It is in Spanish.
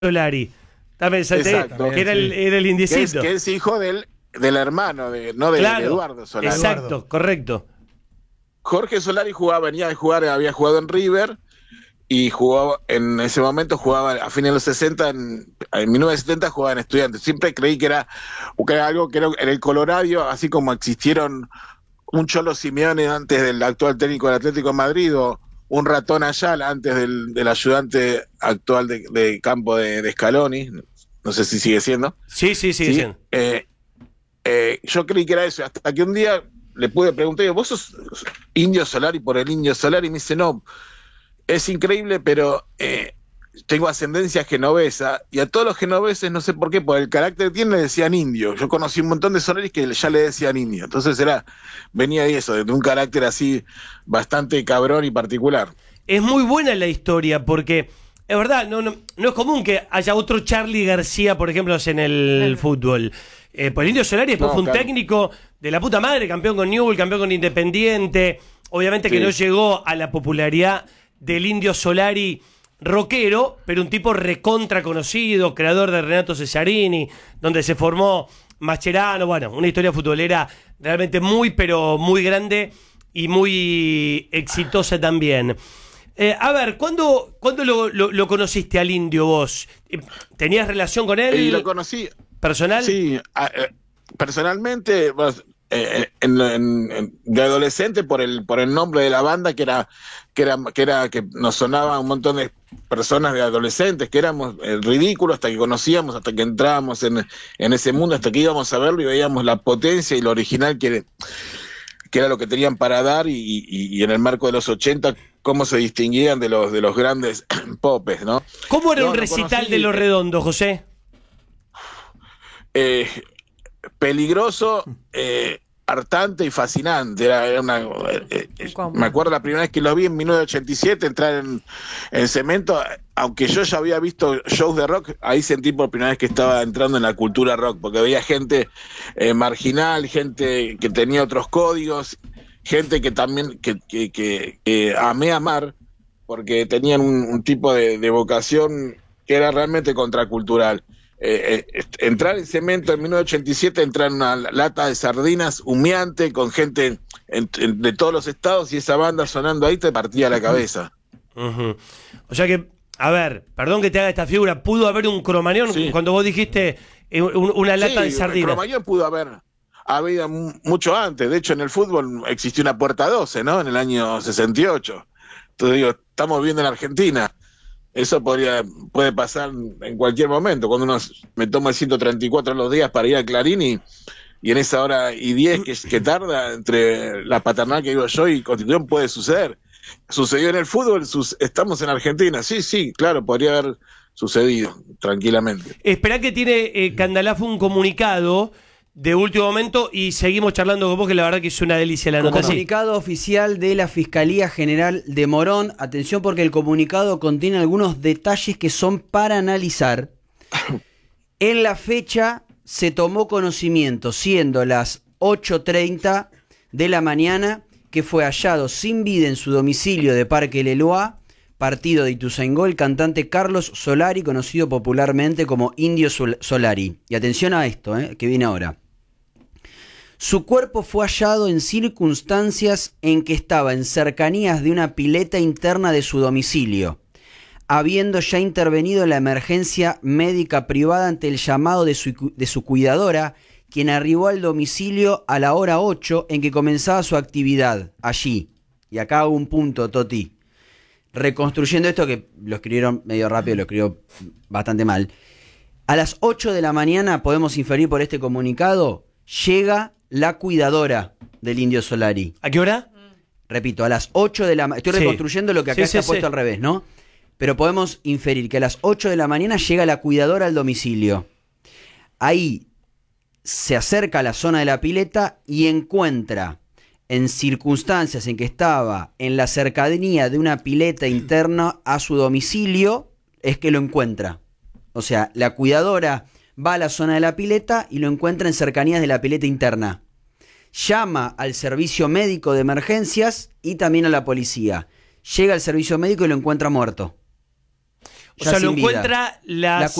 Solari. También Exacto. que era el indiecito. Que es hijo del hermano, no de Claro, Eduardo Solari. Exacto, correcto. Jorge Solari venía de jugar, había jugado en River y jugaba, en ese momento jugaba a fines de los 60, en 1970 jugaba en Estudiantes. Siempre creí que era algo que era en el Colorado, así como existieron un Cholo Simeone antes del actual técnico del Atlético de Madrid, o un Ratón Ayala antes del ayudante actual de campo de Scaloni. No sé si sigue siendo. Sí, sigue siendo. Yo creí que era eso, hasta que un día le pude preguntar, ¿vos sos Indio Solari por el Indio Solari? Y me dice, no, es increíble, pero tengo ascendencia genovesa, y a todos los genoveses, no sé por qué, por el carácter que tienen, le decían indio. Yo conocí un montón de Solaris que ya le decían indio, entonces venía de eso, de un carácter así bastante cabrón y particular. Es muy buena la historia, porque es verdad, no es común que haya otro Charly García, por ejemplo, en el fútbol. Por el Indio Solari después fue un técnico de la puta madre, campeón con Newell's, campeón con Independiente, obviamente que no llegó a la popularidad del Indio Solari rockero, pero un tipo recontra conocido, creador de Renato Cesarini, donde se formó Mascherano, bueno, una historia futbolera realmente muy, pero muy grande y muy exitosa también. A ver, ¿cuándo lo conociste al Indio vos? ¿Tenías relación con él? Y lo conocí. ¿Personal? Sí, personalmente, de adolescente por el nombre de la banda que nos sonaba a un montón de personas de adolescentes que éramos ridículos hasta que conocíamos, hasta que entrábamos en ese mundo, hasta que íbamos a verlo y veíamos la potencia y lo original que era lo que tenían para dar, y en el marco de los 80 cómo se distinguían de los grandes popes, ¿no? ¿Cómo era un recital de Los Redondos, José? Peligroso, hartante y fascinante. Me acuerdo la primera vez que lo vi en 1987 entrar en Cemento, aunque yo ya había visto shows de rock, ahí sentí por primera vez que estaba entrando en la cultura rock, porque había gente marginal, gente que tenía otros códigos, gente que también que amé amar, porque tenían un tipo de vocación que era realmente contracultural. Entrar en Cemento en 1987, entrar en una lata de sardinas humeante con gente de todos los estados, y esa banda sonando ahí te partía la cabeza. O sea que, a ver, perdón que te haga esta figura, ¿pudo haber un Cromañón cuando vos dijiste una lata de sardinas? Cromañón pudo haber habido mucho antes. De hecho, en el fútbol existió una puerta 12, ¿no? En el año 68. Entonces digo, estamos viviendo en Argentina. Eso puede pasar en cualquier momento, cuando uno me toma el 134 los días para ir a Clarín, y en esa hora y 10 que tarda entre la Paternal que digo yo y Constitución, puede suceder. Sucedió en el fútbol, estamos en Argentina, sí, claro, podría haber sucedido tranquilamente. Esperá que tiene Candalafo un comunicado de último momento y seguimos charlando con vos, que la verdad que es una delicia la nota. Comunicado oficial de la Fiscalía General de Morón. Atención, porque el comunicado contiene algunos detalles que son para analizar. En la fecha se tomó conocimiento, siendo las 8:30 de la mañana, que fue hallado sin vida en su domicilio de Parque Leloa, partido de Ituzaingó, el cantante Carlos Solari, conocido popularmente como Indio Solari. Y atención a esto, que viene ahora. Su cuerpo fue hallado en circunstancias en que estaba en cercanías de una pileta interna de su domicilio, habiendo ya intervenido la emergencia médica privada ante el llamado de su cuidadora, quien arribó al domicilio a la hora 8 en que comenzaba su actividad allí. Y acá hago un punto, Toti. Reconstruyendo esto, que lo escribieron medio rápido, lo escribió bastante mal. A las 8 de la mañana, podemos inferir por este comunicado, llega la cuidadora del Indio Solari. ¿A qué hora? Repito, a las 8 de la mañana. Estoy reconstruyendo lo que acá está puesto al revés, ¿no? Pero podemos inferir que a las 8 de la mañana llega la cuidadora al domicilio. Ahí se acerca a la zona de la pileta y encuentra, en circunstancias en que estaba en la cercanía de una pileta interna a su domicilio, es que lo encuentra. O sea, la cuidadora va a la zona de la pileta y lo encuentra en cercanías de la pileta interna. Llama al servicio médico de emergencias y también a la policía. Llega al servicio médico y lo encuentra muerto. O sea, lo encuentra la